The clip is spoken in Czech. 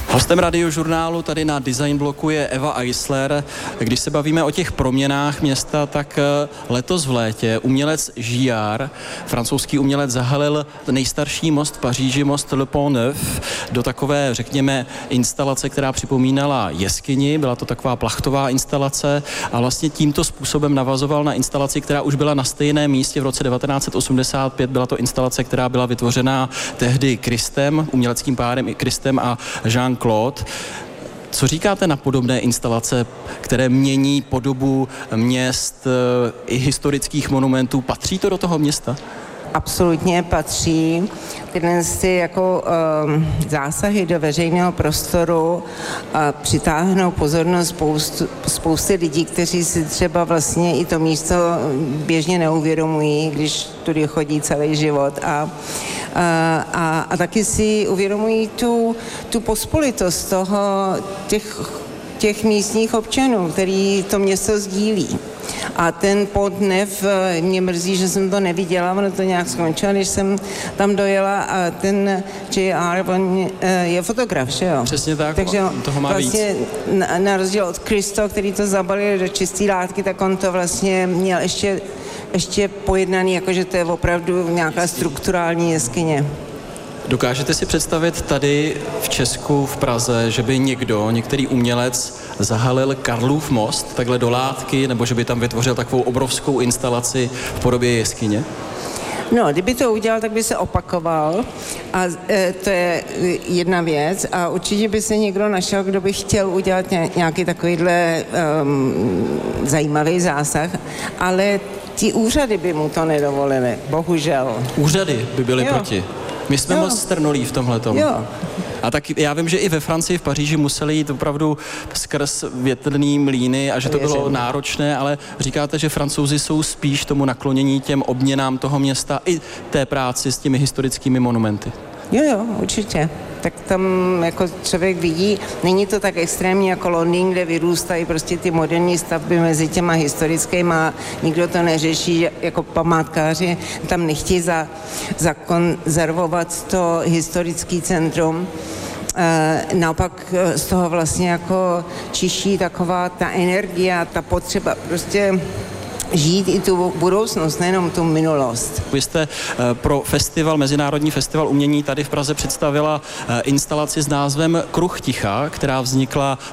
Hostem Radiožurnálu tady na Design bloku je Eva Eisler. Když se bavíme o těch proměnách města, tak letos v létě umělec Giard, francouzský umělec, zahalil nejstarší most v Paříži, most Le Pont Neuf, do takové, řekněme, instalace, která připomínala jeskyni. Byla to taková plachtová instalace a vlastně tímto způsobem navazoval na instalaci, která už byla na stejném místě v roce 1985. Byla to instalace, která byla vytvořena tehdy Christem, uměleckým párem Christem a Jean-Claude. Co říkáte na podobné instalace, které mění podobu měst i historických monumentů? Patří to do toho města? Absolutně patří. Tyhle jako zásahy do veřejného prostoru přitáhnou pozornost spousty lidí, kteří si třeba vlastně i to místo běžně neuvědomují, když tudy chodí celý život a taky si uvědomují tu pospolitost těch místních občanů, který to město sdílí. A ten Pont Neuf, mě mrzí, že jsem to neviděla, ono to nějak skončilo, když jsem tam dojela a ten J.R. je fotograf, že jo? Přesně tak, takže toho má vlastně víc. Na rozdíl od Christo, který to zabalil do čisté látky, tak on to vlastně měl ještě pojednaný, jakože to je opravdu nějaká strukturální jeskyně. Dokážete si představit tady v Česku, v Praze, že by některý umělec zahalil Karlův most takhle do látky, nebo že by tam vytvořil takovou obrovskou instalaci v podobě jeskyně? No, kdyby to udělal, tak by se opakoval a to je jedna věc a určitě by se někdo našel, kdo by chtěl udělat nějaký takovýhle zajímavý zásah, ale ty úřady by mu to nedovolily, bohužel. Úřady by byly proti. My jsme moc strnulí v tomhletom. Jo. A tak já vím, že i ve Francii, v Paříži museli jít opravdu skrz větrný mlýny a že to bylo náročné, ale říkáte, že Francouzi jsou spíš tomu naklonění těm obměnám toho města i té práci s těmi historickými monumenty. Jo, určitě. Tak tam jako člověk vidí, není to tak extrémní jako Londýn, kde vyrůstají prostě ty moderní stavby mezi těma historickýma, nikdo to neřeší, jako památkáři tam nechtějí zakonzervovat to historické centrum. Naopak z toho vlastně jako čiší taková ta energie a ta potřeba prostě žít i tu budoucnost, nejenom tu minulost. Vy jste pro Mezinárodní festival umění tady v Praze představila instalaci s názvem Kruh ticha, která vznikla